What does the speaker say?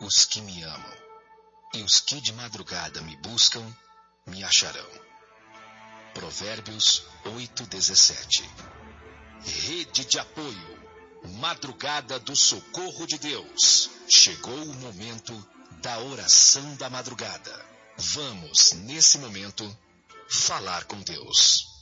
os que me amam, e os que de madrugada me buscam, me acharão. Provérbios 8:17. Rede de apoio, madrugada do socorro de Deus. Chegou o momento da oração da madrugada. Vamos, nesse momento, falar com Deus.